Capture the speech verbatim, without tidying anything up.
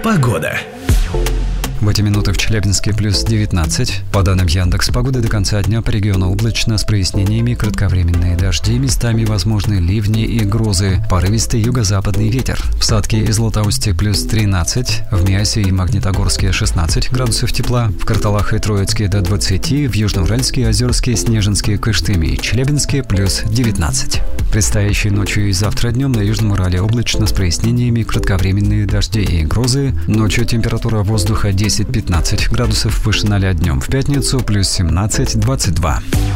Погода. В эти минуты в Челябинске плюс девятнадцать. По данным Яндекс.Погоды, до конца дня по региону облачно с прояснениями, кратковременные дожди, местами возможны ливни и грозы, порывистый юго-западный ветер. В Сатке и Златоусте плюс тринадцать, в Миасе и Магнитогорске шестнадцать градусов тепла, в Карталах и Троицке до двадцати, в Южноуральске, Озерске, Снежинске, Кыштыме и Челябинске плюс девятнадцать. Предстоящей ночью и завтра днем на Южном Урале облачно с прояснениями, кратковременные дожди и грозы. Ночью температура воздуха десять-пятнадцать градусов выше ноля, днем в пятницу плюс семнадцать-двадцать два.